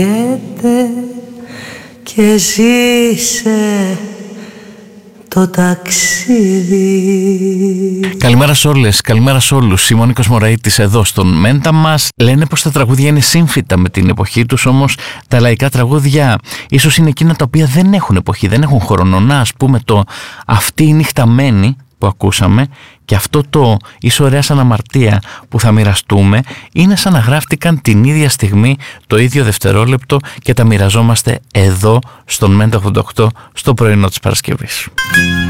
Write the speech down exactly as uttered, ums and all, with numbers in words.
Και ζήσε το ταξίδι. Καλημέρα σε όλες, καλημέρα σε όλους. Η Μονή Κοσμοραΐτης εδώ στον Μέντα μας. Λένε πως τα τραγούδια είναι σύμφυτα με την εποχή τους, όμως τα λαϊκά τραγούδια ίσως είναι εκείνα τα οποία δεν έχουν εποχή, δεν έχουν χρόνο. Να, ας πούμε το «Αυτή η νύχτα μένει» που ακούσαμε, και αυτό το «Είσαι ωραία σαν αμαρτία» που θα μοιραστούμε, είναι σαν να γράφτηκαν την ίδια στιγμή, το ίδιο δευτερόλεπτο, και τα μοιραζόμαστε εδώ στον Μέντα ογδόντα οκτώ στο πρωινό της Παρασκευής.